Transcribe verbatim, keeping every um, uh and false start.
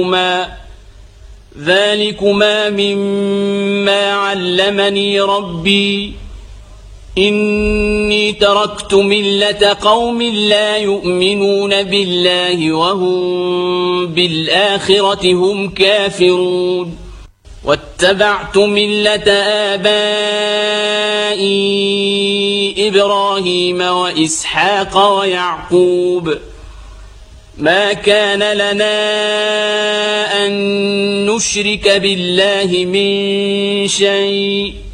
ذلكما مما علمني ربي إني تركت ملة قوم لا يؤمنون بالله وهم بالآخرة هم كافرون واتبعت ملة آبائي إبراهيم وإسحاق ويعقوب ما كان لنا أن نشرك بالله من شيء